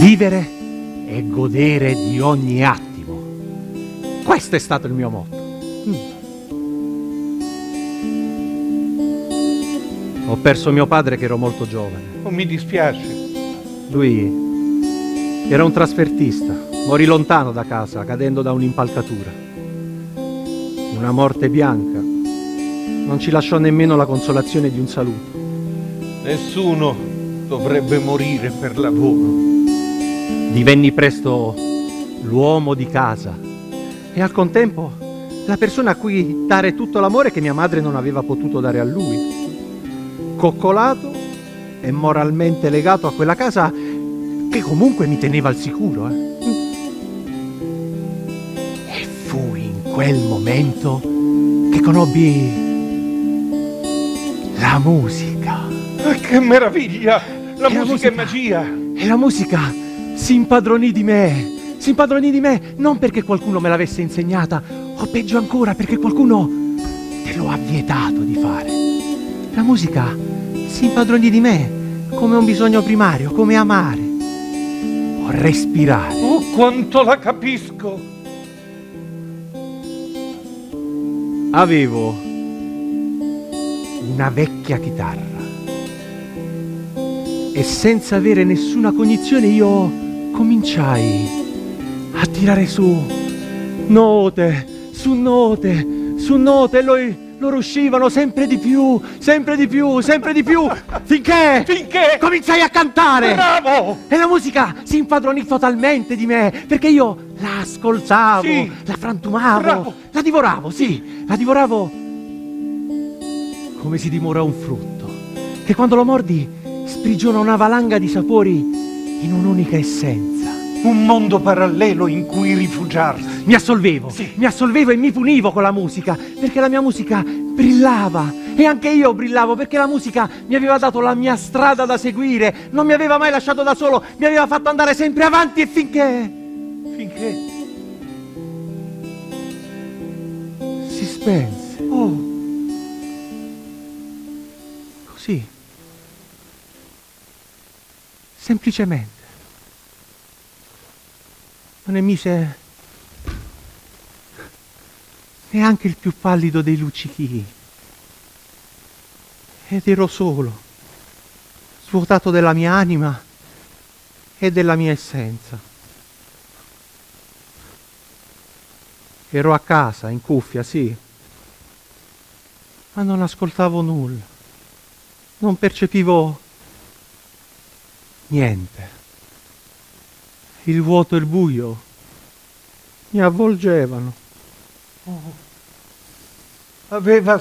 Vivere e godere di ogni attimo. Questo è stato il mio motto. Ho perso mio padre che ero molto giovane. Oh, mi dispiace. Lui era un trasfertista, morì lontano da casa, cadendo da un'impalcatura. Una morte bianca. Non ci lasciò nemmeno la consolazione di un saluto. Nessuno dovrebbe morire per lavoro. Divenni presto l'uomo di casa e al contempo la persona a cui dare tutto l'amore che mia madre non aveva potuto dare a lui. Coccolato e moralmente legato a quella casa che comunque mi teneva al sicuro. E fu in quel momento che conobbi la musica. Che meraviglia! La musica è magia! E la musica si impadronì di me, non perché qualcuno me l'avesse insegnata, o peggio ancora perché qualcuno te lo ha vietato di fare. La musica si impadronì di me come un bisogno primario, come amare o respirare. Oh, quanto la capisco! Avevo una vecchia chitarra e senza avere nessuna cognizione io cominciai a tirare su note, su note, su note e loro uscivano sempre di più, sempre di più, sempre di più, finché cominciai a cantare. Bravo! E la musica si impadronì totalmente di me, perché io la ascoltavo, sì, la frantumavo, bravo, la divoravo, sì, la divoravo come si dimora un frutto, che quando lo mordi sprigiona una valanga di sapori in un'unica essenza. Un mondo parallelo in cui rifugiarsi. Mi assolvevo e mi punivo con la musica, perché la mia musica brillava e anche io brillavo, perché la musica mi aveva dato la mia strada da seguire, non mi aveva mai lasciato da solo, mi aveva fatto andare sempre avanti e finché si spense. Oh, così, semplicemente. Non emise neanche il più pallido dei luccichii. Ed ero solo, svuotato della mia anima e della mia essenza. Ero a casa, in cuffia, sì, ma non ascoltavo nulla, non percepivo niente. Il vuoto e il buio mi avvolgevano. Aveva